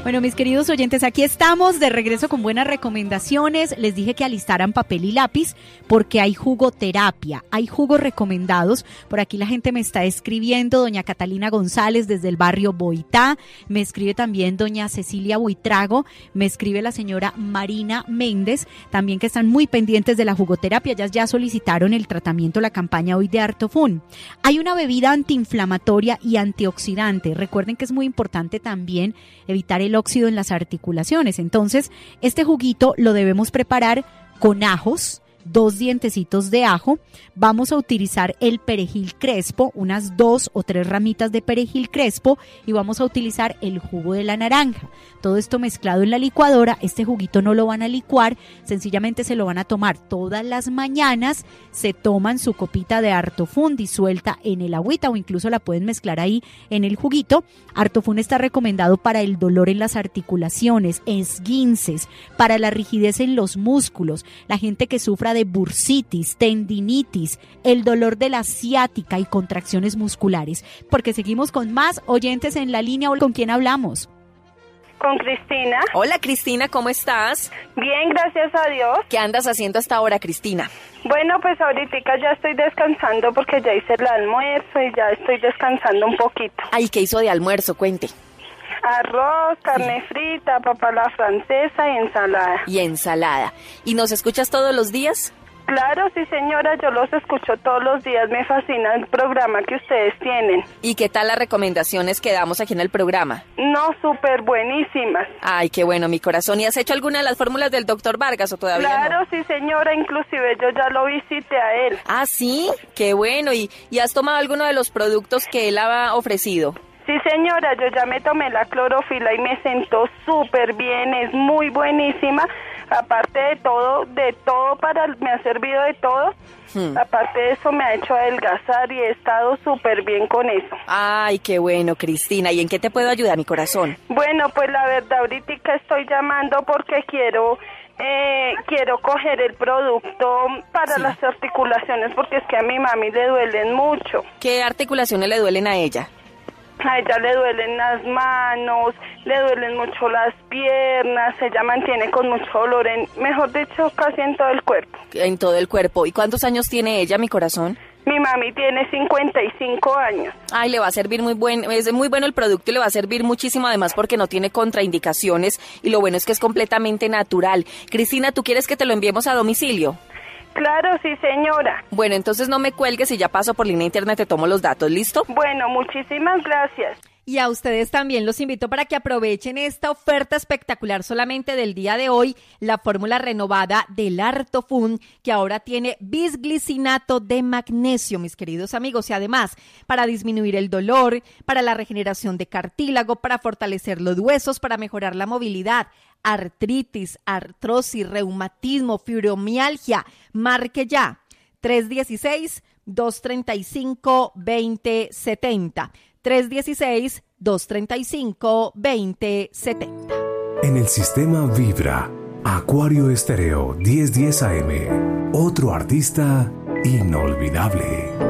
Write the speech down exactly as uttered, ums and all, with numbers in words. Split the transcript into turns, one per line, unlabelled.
Bueno, mis queridos oyentes, aquí estamos de regreso con buenas recomendaciones. Les dije que alistaran papel y lápiz porque hay jugoterapia, hay jugos recomendados. Por aquí la gente me está escribiendo, doña Catalina González desde el barrio Boitá, me escribe también doña Cecilia Buitrago, me escribe la señora Marina Méndez, también que están muy pendientes de la jugoterapia. Ellas ya solicitaron el tratamiento, la campaña hoy de Artofun. Hay una bebida antiinflamatoria y antioxidante. Recuerden que es muy importante también evitar el óxido en las articulaciones. Entonces, este juguito lo debemos preparar con ajos, dos dientecitos de ajo. Vamos a utilizar el perejil crespo, unas dos o tres ramitas de perejil crespo, y vamos a utilizar el jugo de la naranja. Todo esto mezclado en la licuadora. Este juguito no lo van a licuar, sencillamente se lo van a tomar todas las mañanas. Se toman su copita de Artofun disuelta en el agüita o incluso la pueden mezclar ahí en el juguito. Artofun está recomendado para el dolor en las articulaciones, esguinces, para la rigidez en los músculos, la gente que sufra de bursitis, tendinitis, el dolor de la ciática y contracciones musculares. Porque seguimos con más oyentes en la línea. ¿Con quién hablamos?
Con Cristina.
Hola, Cristina, ¿cómo estás?
Bien, gracias a Dios.
¿Qué andas haciendo hasta ahora, Cristina?
Bueno, pues ahorita ya estoy descansando porque ya hice el almuerzo y ya estoy descansando un poquito.
Ay, ¿qué hizo de almuerzo? Cuente.
Arroz, carne sí. frita, papa a la francesa y ensalada.
Y ensalada. ¿Y nos escuchas todos los días?
Claro, sí señora, yo los escucho todos los días, me fascina el programa que ustedes tienen.
¿Y qué tal las recomendaciones que damos aquí en el programa?
No, súper buenísimas.
Ay, qué bueno, mi corazón. ¿Y has hecho alguna de las fórmulas del doctor Vargas o todavía
claro, no? Claro, sí señora, inclusive yo ya lo visité a él.
Ah, ¿sí? Qué bueno. ¿Y, y has tomado alguno de los productos que él ha ofrecido?
Sí señora, yo ya me tomé la clorofila y me sentó súper bien, es muy buenísima. Aparte de todo, de todo para, me ha servido de todo. Hmm. Aparte de eso me ha hecho adelgazar y he estado súper bien con eso.
Ay, qué bueno, Cristina. ¿Y en qué te puedo ayudar, mi corazón?
Bueno, pues la verdad ahorita estoy llamando porque quiero... Eh, quiero coger el producto para sí. las articulaciones porque es que a mi mami le duelen mucho.
¿Qué articulaciones le duelen a ella?
A ella le duelen las manos, le duelen mucho las piernas, ella mantiene con mucho dolor, en, mejor dicho, casi en todo el cuerpo.
En todo el cuerpo. ¿Y cuántos años tiene ella, mi corazón?
Mi mami tiene cincuenta y cinco años.
Ay, le va a servir muy buen, es muy bueno el producto y le va a servir muchísimo además porque no tiene contraindicaciones y lo bueno es que es completamente natural. Cristina, ¿tú quieres que te lo enviemos a domicilio?
Claro, sí, señora.
Bueno, entonces no me cuelgues y ya paso por línea internet, te tomo los datos, ¿listo?
Bueno, muchísimas gracias.
Y a ustedes también los invito para que aprovechen esta oferta espectacular solamente del día de hoy, la fórmula renovada del Artofun, que ahora tiene bisglicinato de magnesio, mis queridos amigos, y además para disminuir el dolor, para la regeneración de cartílago, para fortalecer los huesos, para mejorar la movilidad, artritis, artrosis, reumatismo, fibromialgia. Marque ya tres uno seis, dos tres cinco, dos cero siete cero. tres uno seis, dos tres cinco, dos cero siete cero.
En el sistema Vibra, Acuario Estéreo diez diez A M, otro artista inolvidable.